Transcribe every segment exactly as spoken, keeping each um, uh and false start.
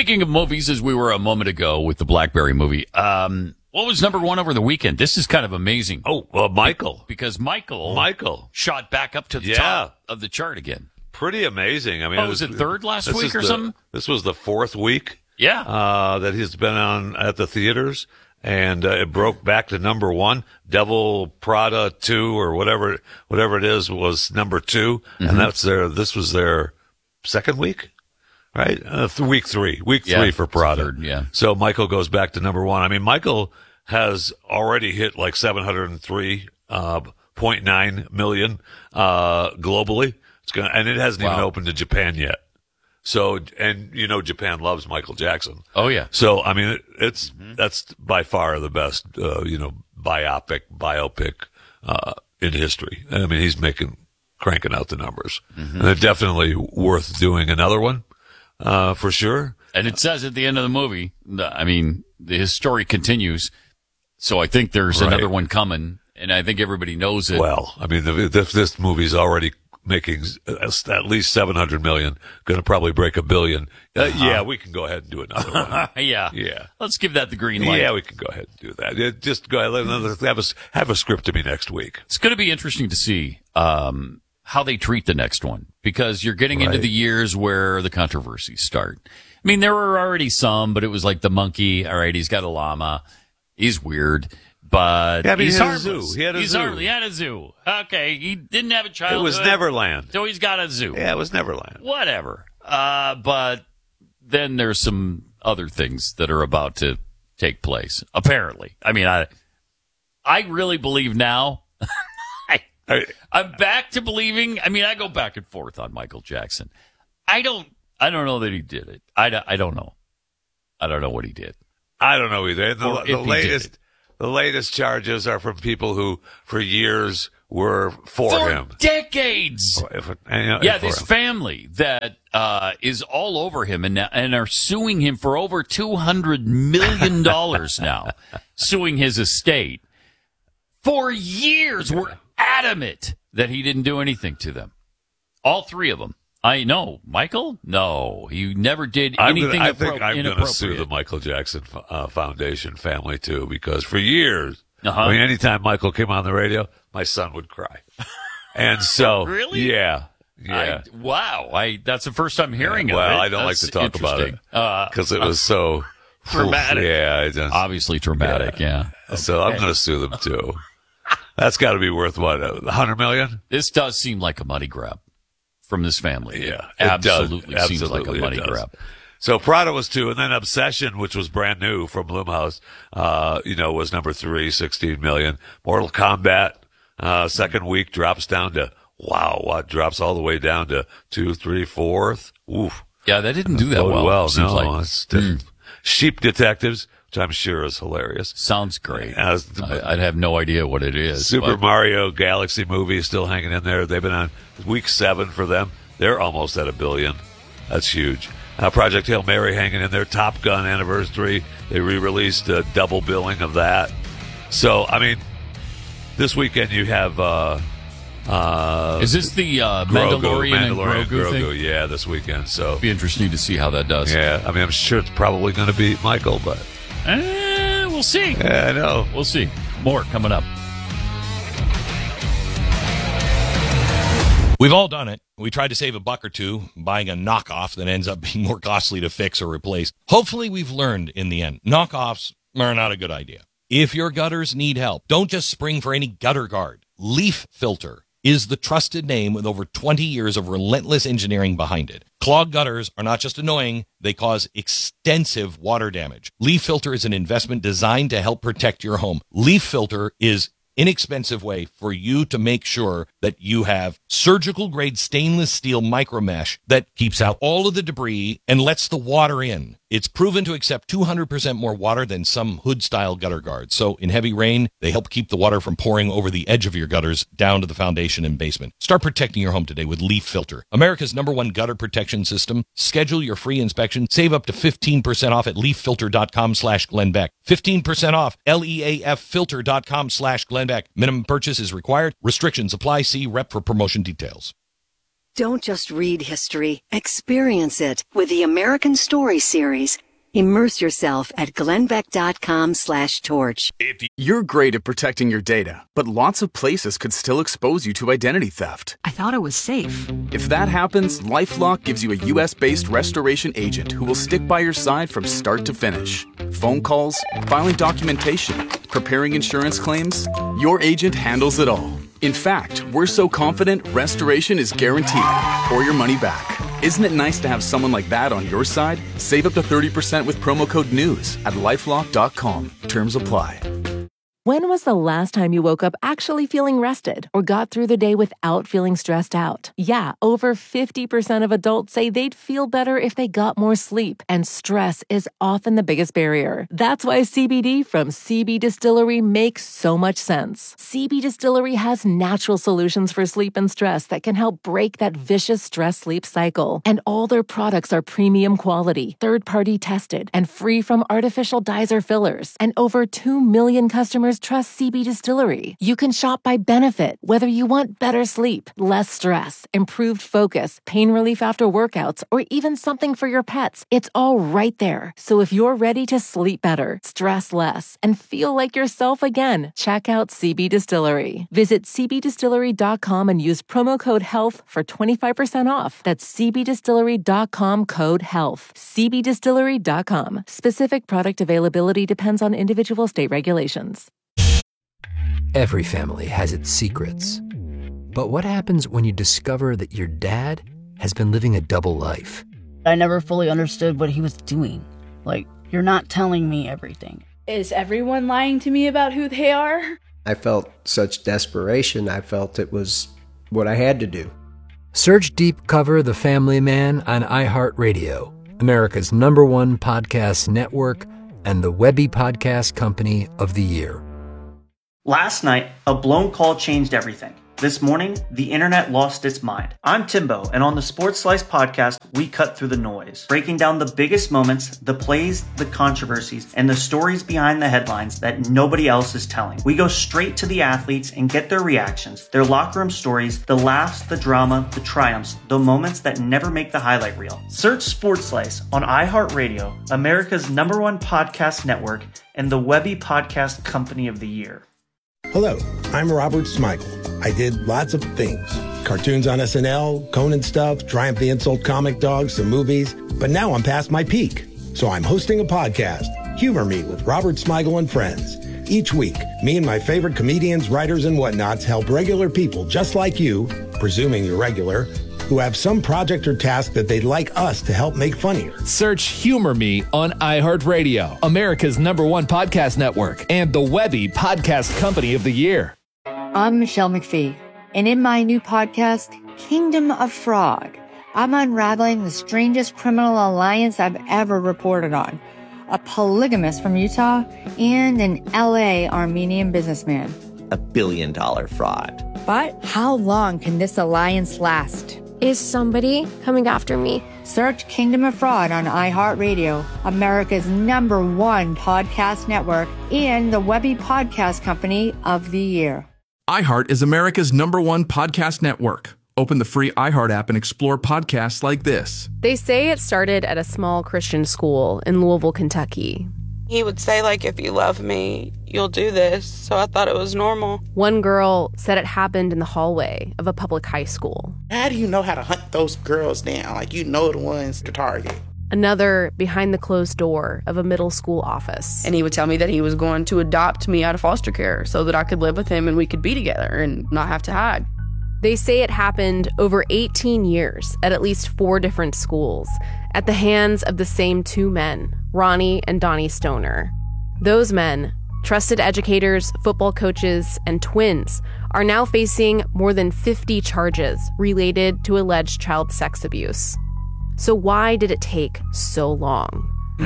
Speaking of movies, as we were a moment ago with the BlackBerry movie, um, what was number one over the weekend? This is kind of amazing. Oh, uh, Michael. Because Michael, Michael shot back up to the yeah. top of the chart again. Pretty amazing. I mean, oh, was it third last week or the, something? This was the fourth week. Yeah. Uh, that he's been on at the theaters, and uh, it broke back to number one. Devil Prada two or whatever, whatever it is was number two. Mm-hmm. And that's their, this was their second week, right? Uh, th- week three, week yeah, three for Prada. Third, yeah. So Michael goes back to number one. I mean, Michael has already hit like seven hundred three, uh, point nine million, uh, globally. It's gonna, and it hasn't wow. even opened to Japan yet. So, and you know, Japan loves Michael Jackson. Oh yeah. So, I mean, it, it's, mm-hmm. that's by far the best, uh, you know, biopic, biopic, uh, in history. I mean, he's making, cranking out the numbers. Mm-hmm. And it's definitely worth doing another one, uh, for sure. And it says at the end of the movie, the, I mean, the, his story continues. So I think there's right. another one coming, and I think everybody knows it. Well, I mean, the, this, this movie's already making at least seven hundred million, going to probably break a billion. Uh, uh-huh. Yeah, we can go ahead and do another one. yeah. Yeah. Let's give that the green light. Yeah, we can go ahead and do that. It, just go ahead, have a, have a script to me next week. It's going to be interesting to see, um, how they treat the next one, because you're getting right. into the years where the controversies start. I mean, there were already some, but it was like the monkey. All right, he's got a llama. He's weird. But yeah, I mean, he's he had harmless. a zoo. He had a he's zoo. Harmless. He had a zoo. Okay, he didn't have a childhood. It was Neverland. So he's got a zoo. Yeah, it was Neverland. Whatever. Uh, but then there's some other things that are about to take place, apparently. I mean, I I really believe now. I, I'm back to believing. I mean, I go back and forth on Michael Jackson. I don't I don't know that he did it. I, I don't know. I don't know what he did. I don't know either. The, Or the if he latest did it. The latest charges are from people who, for years, were for, for him. decades. If, you know, yeah, for this him. family that uh, is all over him and and are suing him for over two hundred million dollars now, suing his estate. For years, we're adamant that he didn't do anything to them. All three of them. I know. Michael? No. He never did anything gonna, I appro- think I'm going to sue the Michael Jackson uh, Foundation family, too, because for years, uh-huh. I mean, anytime Michael came on the radio, my son would cry. And so, really? Yeah. Yeah. I, wow. I That's the first time hearing yeah, of well, it. Well, I don't That's like to talk about it because uh, it was so traumatic. Yeah. I just, Obviously traumatic, yeah. yeah. So okay. I'm going to sue them, too. That's got to be worth, what, a hundred million? This does seem like a money grab from this family. Yeah. It absolutely does. seems Absolutely like a money it grab. So Prada was two, and then Obsession, which was brand new from Blumhouse, uh, you know, was number three, sixteen million. Mortal Kombat, uh, second week drops down to, wow, what drops all the way down to two, three, fourth. Oof. Yeah, that didn't do that well. well seems no, like. it's mm. Sheep Detectives, which I'm sure is hilarious. Sounds great. As the, I, I'd have no idea what it is. Super but. Mario Galaxy movie is still hanging in there. They've been on week seven for them. They're almost at a billion. That's huge. Uh, Project Hail Mary hanging in there. Top Gun Anniversary. They re-released a double billing of that. So, I mean, this weekend you have... Uh, uh, Is this the uh, Grogu, Mandalorian, Mandalorian and Grogu, Grogu thing? Yeah, this weekend. So be interesting to see how that does. Yeah, I mean, I'm sure it's probably going to be Michael, but... Eh, we'll see. Yeah, I know. We'll see. More coming up. We've all done it. We tried to save a buck or two buying a knockoff that ends up being more costly to fix or replace. Hopefully we've learned in the end. Knockoffs are not a good idea. If your gutters need help, don't just spring for any gutter guard. Leaf Filter is the trusted name with over twenty years of relentless engineering behind it. Clogged gutters are not just annoying, they cause extensive water damage. Leaf Filter is an investment designed to help protect your home. Leaf Filter is inexpensive way for you to make sure that you have surgical grade stainless steel micro mesh that keeps out all of the debris and lets the water in. It's proven to accept two hundred percent more water than some hood-style gutter guards. So in heavy rain, they help keep the water from pouring over the edge of your gutters down to the foundation and basement. Start protecting your home today with Leaf Filter, America's number one gutter protection system. Schedule your free inspection. Save up to fifteen percent off at leaffilter.com slash Glenn Beck. fifteen percent off, L E A F filter.com slash Glenn Beck. Minimum purchase is required. Restrictions apply. See rep for promotion details. Don't just read history, experience it with the American Story Series. Immerse yourself at glenbeck.com slash torch. You're great at protecting your data, but lots of places could still expose you to identity theft. I thought it was safe. If that happens, LifeLock gives you a U S-based restoration agent who will stick by your side from start to finish. Phone calls, filing documentation, preparing insurance claims, your agent handles it all. In fact, we're so confident restoration is guaranteed or your money back. Isn't it nice to have someone like that on your side? Save up to thirty percent with promo code NEWS at lifelock dot com. Terms apply. When was the last time you woke up actually feeling rested or got through the day without feeling stressed out? Yeah, over fifty percent of adults say they'd feel better if they got more sleep, and stress is often the biggest barrier. That's why C B D from C B Distillery makes so much sense. C B Distillery has natural solutions for sleep and stress that can help break that vicious stress-sleep cycle. And all their products are premium quality, third-party tested, and free from artificial dyes or fillers. And over two million customers trust C B Distillery. You can shop by benefit, whether you want better sleep, less stress, improved focus, pain relief after workouts, or even something for your pets. It's all right there. So if you're ready to sleep better, stress less, and feel like yourself again, check out C B Distillery. Visit c b distillery dot com and use promo code HEALTH for twenty-five percent off. That's c b distillery dot com code HEALTH. c b distillery dot com. Specific product availability depends on individual state regulations. Every family has its secrets. But what happens when you discover that your dad has been living a double life? I never fully understood what he was doing. Like, you're not telling me everything. Is everyone lying to me about who they are? I felt such desperation. I felt it was what I had to do. Search Deep Cover The Family Man on iHeartRadio, America's number one podcast network and the Webby Podcast Company of the Year. Last night, a blown call changed everything. This morning, the internet lost its mind. I'm Timbo, and on the Sports Slice podcast, we cut through the noise, breaking down the biggest moments, the plays, the controversies, and the stories behind the headlines that nobody else is telling. We go straight to the athletes and get their reactions, their locker room stories, the laughs, the drama, the triumphs, the moments that never make the highlight reel. Search Sports Slice on iHeartRadio, America's number one podcast network, and the Webby Podcast Company of the Year. Hello, I'm Robert Smigel. I did lots of things. Cartoons on S N L, Conan stuff, Triumph the Insult Comic Dog, some movies. But now I'm past my peak. So I'm hosting a podcast, Humor Me with Robert Smigel and Friends. Each week, me and my favorite comedians, writers, and whatnots help regular people just like you, presuming you're regular, who have some project or task that they'd like us to help make funnier. Search Humor Me on iHeartRadio, America's number one podcast network, and the Webby Podcast Company of the Year. I'm Michelle McPhee, and in my new podcast, Kingdom of Fraud, I'm unraveling the strangest criminal alliance I've ever reported on. A polygamist from Utah and an L A Armenian businessman. A billion dollar fraud. But how long can this alliance last? Is somebody coming after me? Search Kingdom of Fraud on iHeartRadio, America's number one podcast network, and the Webby Podcast Company of the Year. iHeart is America's number one podcast network. Open the free iHeart app and explore podcasts like this. They say it started at a small Christian school in Louisville, Kentucky. He would say, like, if you love me, you'll do this. So I thought it was normal. One girl said it happened in the hallway of a public high school. How do you know how to hunt those girls down? Like, you know the ones to target. Another behind the closed door of a middle school office. And he would tell me that he was going to adopt me out of foster care so that I could live with him and we could be together and not have to hide. They say it happened over eighteen years at at least four different schools at the hands of the same two men, Ronnie and Donnie Stoner. Those men, trusted educators, football coaches, and twins, are now facing more than fifty charges related to alleged child sex abuse. So why did it take so long?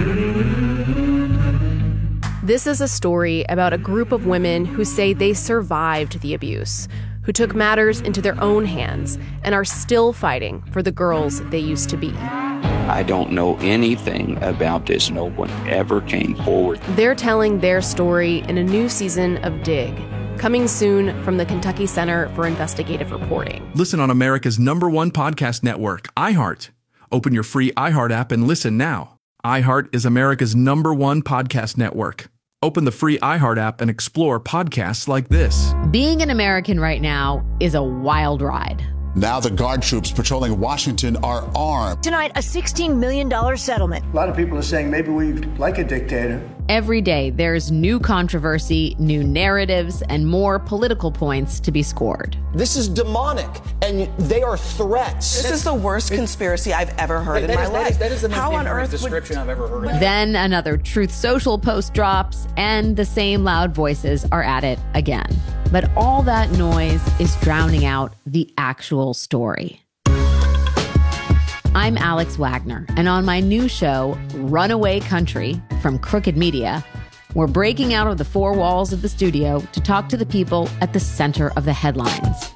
This is a story about a group of women who say they survived the abuse, who took matters into their own hands and are still fighting for the girls they used to be. I don't know anything about this. No one ever came forward. They're telling their story in a new season of Dig, Coming soon from the Kentucky Center for Investigative Reporting. Listen on America's number one podcast network, iHeart. Open your free iHeart app and listen now. iHeart is America's number one podcast network. Open the free iHeart app and explore podcasts like this. Being an American right now is a wild ride. Now the guard troops patrolling Washington are armed. Tonight, a sixteen million dollars settlement. A lot of people are saying maybe we like a dictator. Every day, there's new controversy, new narratives, and more political points to be scored. This is demonic, and they are threats. This is the worst conspiracy I've ever heard in my life. That is the most How on earth description would... I've ever heard. Then another Truth Social post drops, and the same loud voices are at it again. But all that noise is drowning out the actual story. I'm Alex Wagner, and on my new show, Runaway Country, from Crooked Media, we're breaking out of the four walls of the studio to talk to the people at the center of the headlines.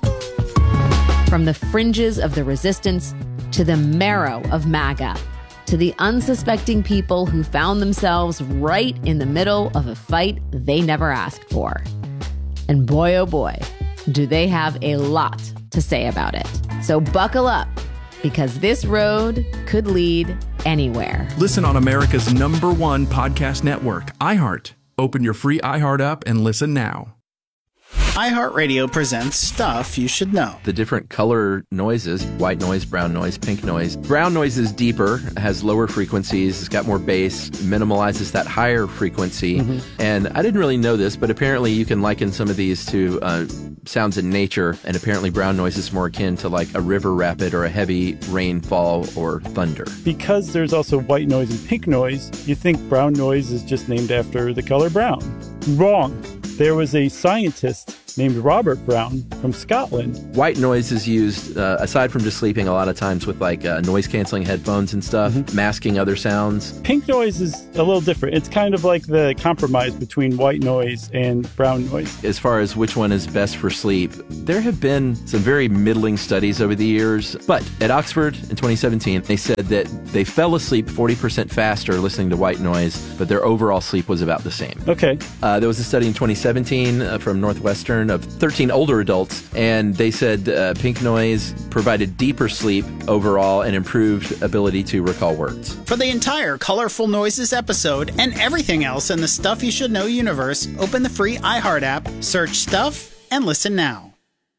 From the fringes of the resistance to the marrow of MAGA, to the unsuspecting people who found themselves right in the middle of a fight they never asked for. And boy, oh boy, do they have a lot to say about it. So buckle up, because this road could lead anywhere. Listen on America's number one podcast network, iHeart. Open your free iHeart app and listen now. iHeartRadio presents Stuff You Should Know. The different color noises, white noise, brown noise, pink noise. Brown noise is deeper, has lower frequencies, it's got more bass, minimalizes that higher frequency. Mm-hmm. And I didn't really know this, but apparently you can liken some of these to uh, sounds in nature, and apparently brown noise is more akin to like a river rapid or a heavy rainfall or thunder. Because there's also white noise and pink noise, you think brown noise is just named after the color brown. Wrong. There was a scientist named Robert Brown from Scotland. White noise is used, uh, aside from just sleeping, a lot of times with like uh, noise-canceling headphones and stuff, mm-hmm. masking other sounds. Pink noise is a little different. It's kind of like the compromise between white noise and brown noise. As far as which one is best for sleep, there have been some very middling studies over the years. But at Oxford in twenty seventeen, they said that they fell asleep forty percent faster listening to white noise, but their overall sleep was about the same. Okay. Uh, there was a study in twenty seventeen uh, from Northwestern of thirteen older adults, and they said uh, pink noise provided deeper sleep overall and improved ability to recall words. For the entire Colorful Noises episode and everything else in the Stuff You Should Know universe, open the free iHeart app, search Stuff, and listen now.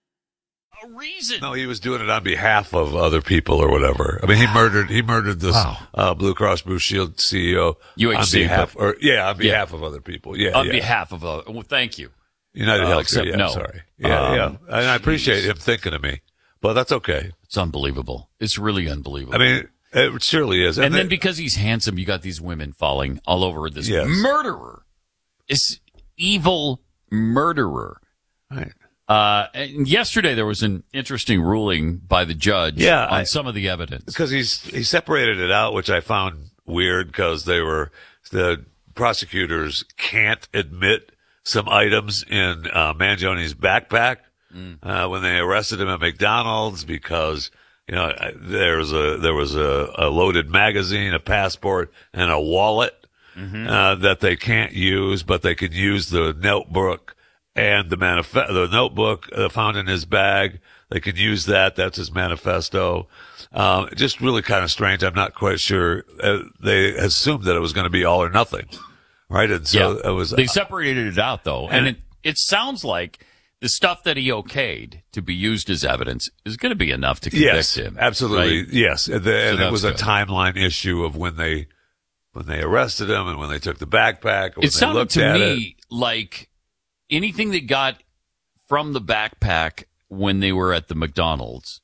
A reason. No, he was doing it on behalf of other people or whatever. I mean, he murdered he murdered this wow. uh, Blue Cross Blue Shield C E O U H C, on behalf, but, or yeah, on behalf yeah. of other people. Yeah, on yeah. behalf of other. Well, thank you. United uh, Healthcare. Except Yeah, no. sorry. Yeah, um, yeah. And I appreciate him thinking of me, but that's okay. It's unbelievable. It's really unbelievable. I mean, it surely is. And, and then they, because he's handsome, you got these women falling all over this yes. murderer. This evil murderer. Right. Uh, and yesterday there was an interesting ruling by the judge yeah, on I, some of the evidence. Because he's he separated it out, which I found weird because they were the prosecutors can't admit some items in uh, Mangioni's backpack mm. uh, when they arrested him at McDonald's because you know there was a there was a, a loaded magazine, a passport, and a wallet mm-hmm. uh, that they can't use, but they could use the notebook and the manifest the notebook uh, found in his bag. They could use that. That's his manifesto. Um, just really kind of strange. I'm not quite sure. Uh, they assumed that it was going to be all or nothing. Right, and so yeah. it was. They separated it out, though, and, and it, it sounds like the stuff that he okayed to be used as evidence is going to be enough to convict yes, him. Absolutely, right? yes. And, the, and so it was good. a timeline issue of when they when they arrested him and when they took the backpack. When it sounded they looked to at me it. like anything that got from the backpack when they were at the McDonald's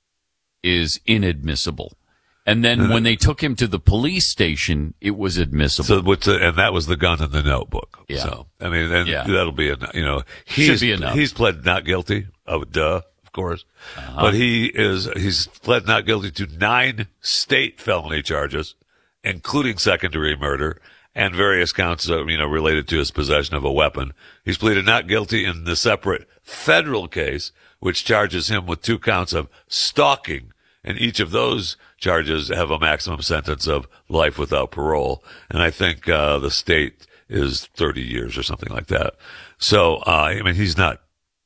is inadmissible. And then mm-hmm. when they took him to the police station, it was admissible. So, what's the, and that was the gun in the notebook. Yeah. So, I mean, and yeah. that'll be enough. You know, he's, Should be enough. He's pled not guilty. Oh, duh, of course. Uh-huh. But he is, he's pled not guilty to nine state felony charges, including secondary murder and various counts of, you know, related to his possession of a weapon. He's pleaded not guilty in the separate federal case, which charges him with two counts of stalking. And each of those charges have a maximum sentence of life without parole. And I think uh the state is thirty years or something like that. So, uh I mean, he's not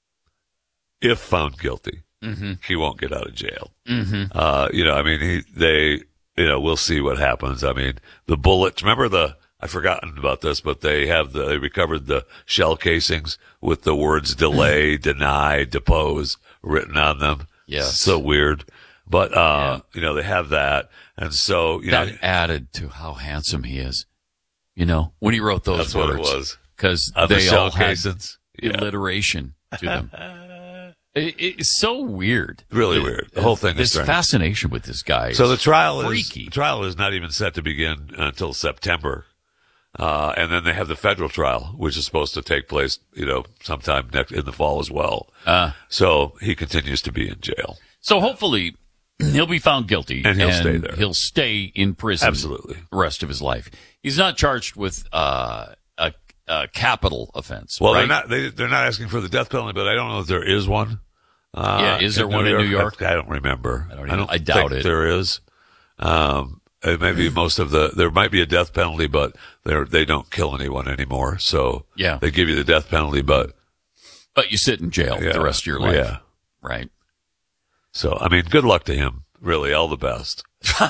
if found guilty, mm-hmm. he won't get out of jail. Mm-hmm. Uh, you know, I mean, he, they, you know, we'll see what happens. I mean, the bullets, remember the, I've forgotten about this, but they have the, they recovered the shell casings with the words delay, deny, depose written on them. Yeah. So weird. But, uh, yeah. you know, they have that. And so, you that know. added to how handsome he is. You know, when he wrote those that's words. That's what it was. Because uh, they the shell all had casings. Yeah. alliteration to them. it, it's so weird. Really it, weird. The whole thing this is strange. fascination with this guy. So the trial freaky. is, the trial is not even set to begin until September. Uh, and then they have the federal trial, which is supposed to take place, you know, sometime next in the fall as well. Uh, so he continues to be in jail. So hopefully he'll be found guilty, and he'll and stay there. He'll stay in prison, absolutely, the rest of his life. He's not charged with uh, a, a capital offense. Well, right? they're not. They, they're not asking for the death penalty, but I don't know if there is one. Uh, yeah, is there in one New in New York? I, I don't remember. I don't, even, I, don't I doubt think it. There is. Um, maybe most of the there might be a death penalty, but they they don't kill anyone anymore. So yeah, they give you the death penalty, but but you sit in jail yeah, the rest of your life. Yeah, right. So I mean, good luck to him. Really, all the best.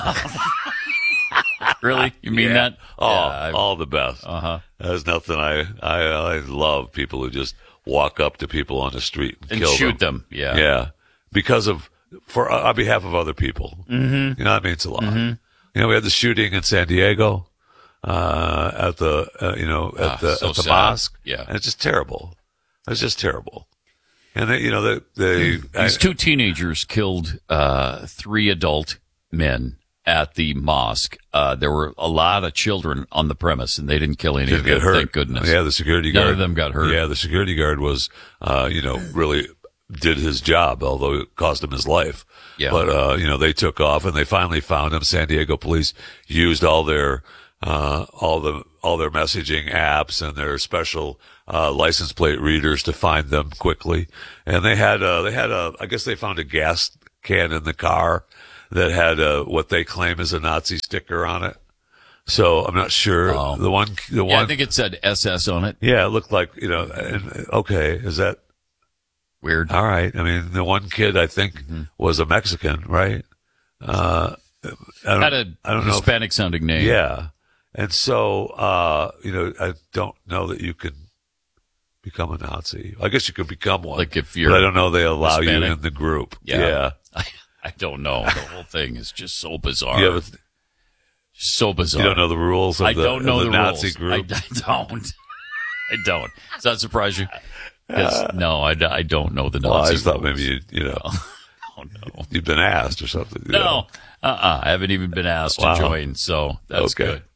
Really, you mean yeah. that? Oh, yeah, all the best. Uh huh. There's nothing I I I love people who just walk up to people on the street and, and kill shoot them. them. Yeah, yeah, because of for on behalf of other people. Mm-hmm. You know, that means a lot. Mm-hmm. You know, we had the shooting in San Diego uh, at the uh, you know at ah, the so at the sad. mosque. Yeah, and it's just terrible. It's just terrible. And they, you know, they, they these two teenagers killed uh, three adult men at the mosque. Uh, there were a lot of children on the premise, and they didn't kill any didn't of them. get hurt. Thank goodness. Yeah, the security guard. None of them got hurt. Yeah, the security guard was, uh, you know, really did his job, although it cost him his life. Yeah. But, uh, you know, they took off and they finally found him. San Diego police used all their, uh, all the, all their messaging apps and their special, uh, license plate readers to find them quickly. And they had, uh, they had a, I guess they found a gas can in the car that had, uh, what they claim is a Nazi sticker on it. So I'm not sure. Oh. The one, the yeah, one. I think it said S S on it. Yeah, it looked like, you know, and, okay, is that weird? All right. I mean, the one kid I think mm-hmm. was a Mexican, right? Uh, I don't, had a I don't know Hispanic if, sounding name. Yeah. And so, uh, you know, I don't know that you can become a Nazi. I guess you could become one. Like if you're but I don't know they allow Hispanic. you in the group. Yeah. yeah. I, I don't know. The whole thing is just so bizarre. You have a, so bizarre. You don't know the rules of I the, don't know of the, the Nazi rules. group? I, I don't. I don't. Does that surprise you? Yes. No, I, I don't know the Nazi Well, I just rules. thought maybe you, you know, oh, no. you'd been asked or something. You No. know? Uh-uh. I haven't even been asked Wow. to join, so that's Okay. good.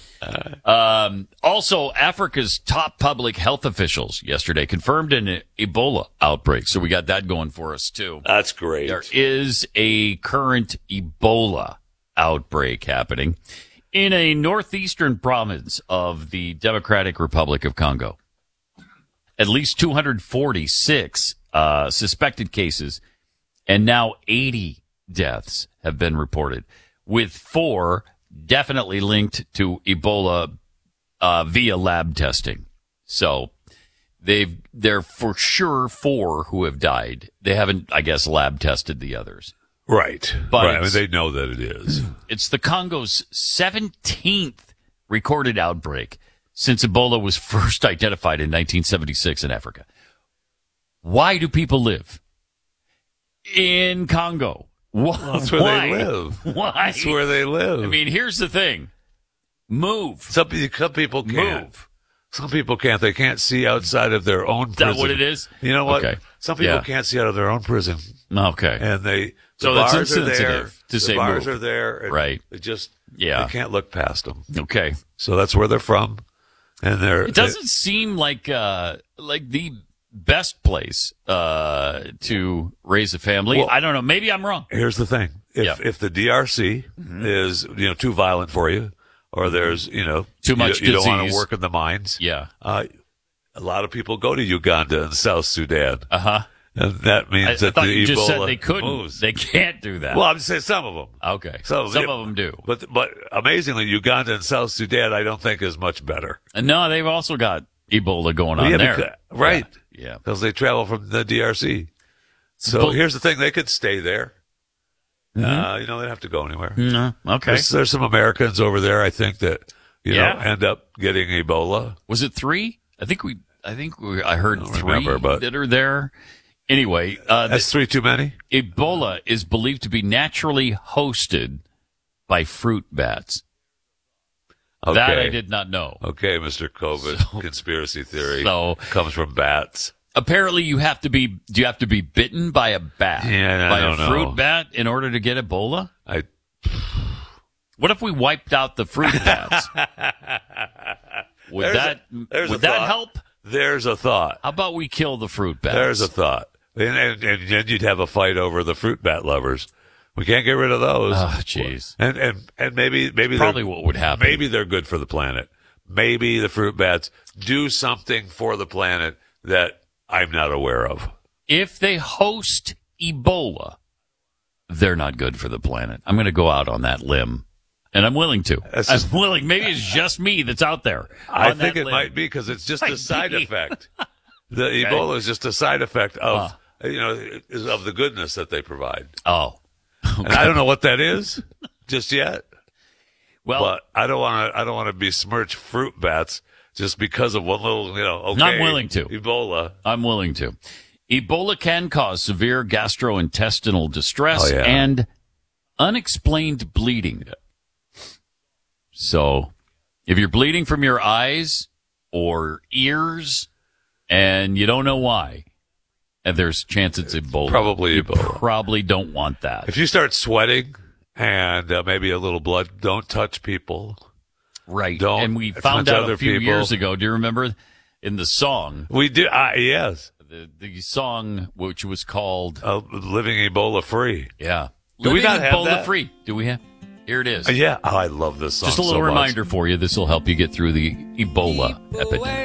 Um, also, Africa's top public health officials yesterday confirmed an Ebola outbreak. So we got that going for us, too. That's great. There is a current Ebola outbreak happening in a northeastern province of the Democratic Republic of Congo. At least two hundred forty-six uh, suspected cases, and now eighty deaths have been reported, with four definitely linked to Ebola uh, via lab testing. So they've they're for sure four who have died. They haven't, I guess, lab tested the others. Right. But right. I mean, it's- they know that it is. It's the Congo's seventeenth recorded outbreak since Ebola was first identified in nineteen seventy-six in Africa. Why do people live in Congo? Why? That's where Why? they live. Why? That's where they live. I mean, here's the thing. Move. Some, pe- some people can't. Move. Some people can't. They can't see outside of their own Is prison. that what it is? You know what? Okay. Some people Yeah. can't see out of their own prison. Okay. And they, the So that's bars are there. insensitive to the say bars move. are there. And Right. They just, Yeah. they can't look past them. Okay. So that's where they're from. And they're, It doesn't seem like uh like the best place uh to raise a family. Well, I don't know. Maybe I'm wrong. Here's the thing. If, Yeah. if the D R C Mm-hmm. is, you know, too violent for you, or there's, you know, Too you- much you, don't want disease. to work in the mines. Yeah. Uh, a lot of people go to Uganda and South Sudan. Uh huh. And that means I, I that thought the you just said Ebola they couldn't. moves. They can't do that. Well, I'm saying some of them. Okay. So, Some yeah, of them do. But but amazingly, Uganda and South Sudan, I don't think is much better. And no, they've also got Ebola going on Yeah, there. because- right? Yeah. Because they travel from the D R C. So But- here's the thing: they could stay there. Mhm. Uh, you know, they don't have to go anywhere. No, okay. There's, there's some Americans over there, I think, that you Yeah. know end up getting Ebola. Was it three? I think we. I think we, I heard don't three remember, but- that are there. Anyway, uh, That's three too many. Ebola is believed to be naturally hosted by fruit bats. Okay. That I did not know. Okay, Mister COVID conspiracy theory So- comes from bats. Apparently, you have to be. Do you have to be bitten by a bat? Yeah, I by don't a fruit know. bat in order to get Ebola? I. What if we wiped out the fruit bats? Would There's that a- there's would a that thought. help? There's a thought. How about we kill the fruit bats? There's a thought, and, and and then you'd have a fight over the fruit bat lovers. We can't get rid of those. Oh, jeez. And and and maybe maybe Probably they're- what would happen. Maybe they're good for the planet. Maybe the fruit bats do something for the planet that I'm not aware of. If they host Ebola, they're not good for the planet. I'm going to go out on that limb, and I'm willing to. That's I'm just- willing. Maybe it's just me that's out there. I on think that it limb. might be because it's just Might a side be. effect. The Ebola is just a side effect of you know is of the goodness that they provide. Oh, and I don't know what that is just yet. Well, but I don't want to. I don't want to besmirch fruit bats just because of one little. You know, okay, I'm willing to. Ebola. I'm willing to. Ebola can cause severe gastrointestinal distress Oh, yeah. and unexplained bleeding. So, if you're bleeding from your eyes or ears and you don't know why, and there's a chance it's Ebola. Probably you Ebola. Probably don't want that. If you start sweating and uh, maybe a little blood, don't touch people. Right. Don't And we touch found out other a few people. years ago. Do you remember in the song? We do. Uh, yes. The, the song which was called uh, "Living Ebola Free." Yeah. Do we Living not have Ebola that? Free. Do we have? Here it is. Uh, yeah. Oh, I love this song. Just a little so much. reminder for you. This will help you get through the Ebola epidemic.